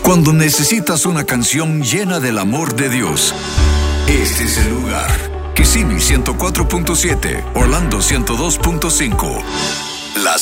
Cuando necesitas una canción llena del amor de Dios, este es el lugar. Kissimmee 104.7, Orlando 102.5.